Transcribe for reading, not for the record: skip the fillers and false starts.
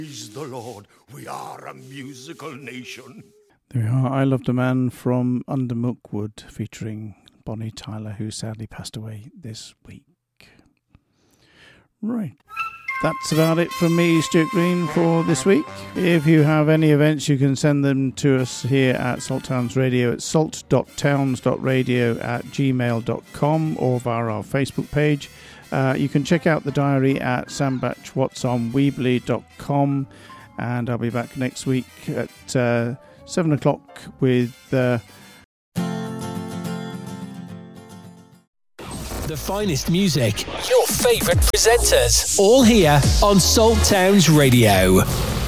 Praise the Lord, we are a musical nation. There we are, I Loved a Man from Under Milkwood, featuring Bonnie Tyler, who sadly passed away this week. Right. That's about it from me, Stuart Green, for this week. If you have any events, you can send them to us here at Salt Towns Radio at salt.towns.radio@gmail.com or via our Facebook page. You can check out the diary at sambatchwhatsonweebly.com, and I'll be back next week at 7 o'clock with... the finest music, your favourite presenters, all here on Salt Towns Radio.